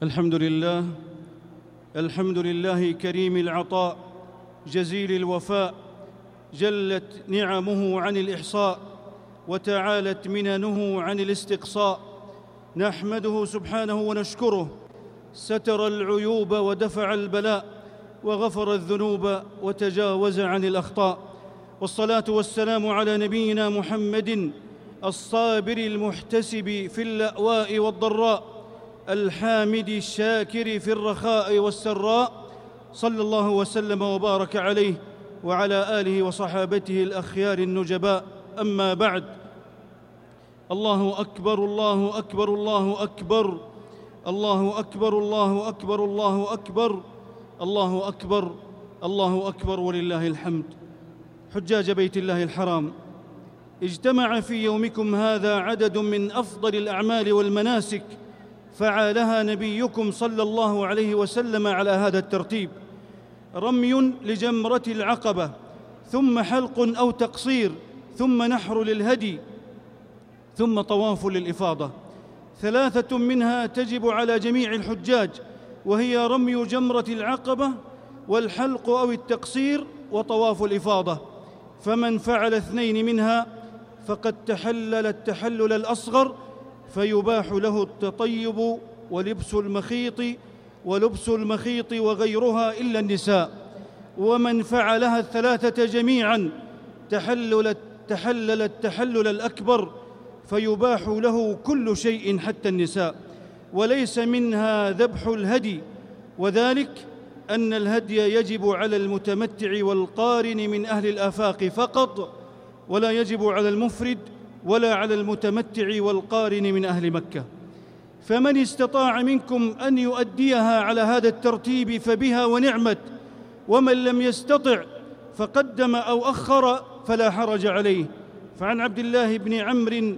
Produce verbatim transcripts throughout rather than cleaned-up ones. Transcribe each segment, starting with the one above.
الحمد لله الحمد لله كريم العطاء جزيل الوفاء، جلت نعمه عن الإحصاء وتعالت مننه عن الاستقصاء. نحمده سبحانه ونشكره، ستر العيوب ودفع البلاء وغفر الذنوب وتجاوز عن الأخطاء. والصلاة والسلام على نبينا محمد الصابر المحتسب في اللأواء والضراء، الحامد الشاكر في الرخاء والسراء، صلى الله وسلم وبارك عليه وعلى آله وصحابته الأخيار النجباء. أما بعد، الله أكبر الله أكبر الله أكبر الله أكبر الله أكبر الله أكبر الله أكبر الله أكبر ولله الحمد. حجاج بيت الله الحرام، اجتمع في يومكم هذا عدد من أفضل الأعمال والمناسك فعلها نبيكم صلى الله عليه وسلم على هذا الترتيب: رمي لجمرة العقبة، ثم حلق أو تقصير، ثم نحر للهدي، ثم طواف للإفاضة. ثلاثة منها تجب على جميع الحجاج، وهي رمي جمرة العقبة والحلق أو التقصير وطواف الإفاضة. فمن فعل اثنين منها فقد تحلل التحلل الأصغر، فيباح له التطيب ولبس المخيط ولبس المخيط وغيرها إلا النساء. ومن فعلها الثلاثة جميعاً تحلل تحلل التحلل الأكبر، فيباح له كل شيء حتى النساء. وليس منها ذبح الهدي، وذلك أن الهدي يجب على المتمتع والقارن من أهل الآفاق فقط، ولا يجب على المفرد ولا على المتمتع والقارن من أهل مكة. فمن استطاع منكم أن يؤديها على هذا الترتيب فبها ونعمت، ومن لم يستطع فقدم أو أخر فلا حرج عليه. فعن عبد الله بن عمرو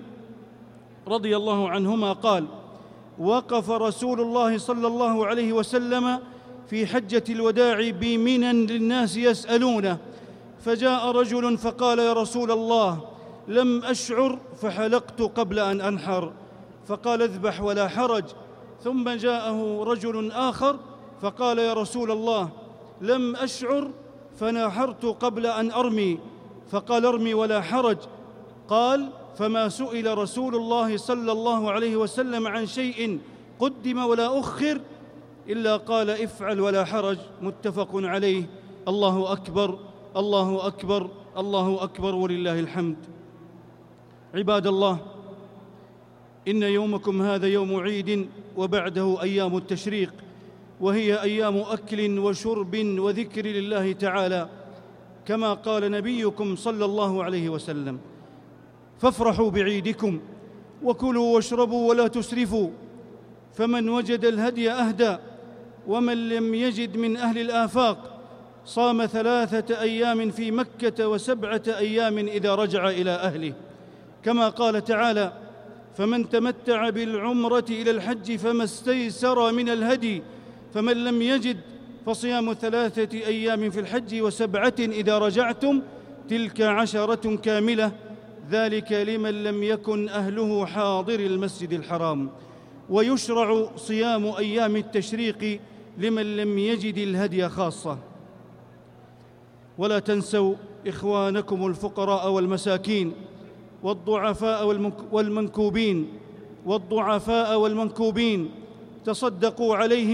رضي الله عنهما قال: وقف رسول الله صلى الله عليه وسلم في حجة الوداع بمنى للناس يسألونه، فجاء رجل فقال: يا رسول الله، لم أشعر فحلقت قبل أن أنحر. فقال: اذبح ولا حرج. ثم جاءه رجل آخر فقال: يا رسول الله، لم أشعر فنحرت قبل أن أرمي. فقال: ارمي ولا حرج. قال: فما سئل رسول الله صلى الله عليه وسلم عن شيء قدم ولا أخر إلا قال: افعل ولا حرج. متفق عليه. الله أكبر الله أكبر الله أكبر ولله الحمد. عباد الله، إن يومكم هذا يوم عيد، وبعده أيام التشريق، وهي أيام أكل وشرب وذكر لله تعالى، كما قال نبيكم صلى الله عليه وسلم: فافرحوا بعيدكم وكلوا واشربوا ولا تسرفوا. فمن وجد الهدي أهدى، ومن لم يجد من أهل الآفاق صام ثلاثة أيام في مكة وسبعة أيام إذا رجع إلى أهله، كما قال تعالى: فمن تمتع بالعمرة إلى الحج فما استيسر من الهدي، فمن لم يجد فصيام ثلاثة أيام في الحج وسبعة إذا رجعتم، تلك عشرة كاملة، ذلك لمن لم يكن أهله حاضر المسجد الحرام. ويشرع صيام أيام التشريق لمن لم يجد الهدي خاصة. ولا تنسوا إخوانكم الفقراء والمساكين والضعفاء والمنكوبين والضعفاء والمنكوبين تصدقوا عليهم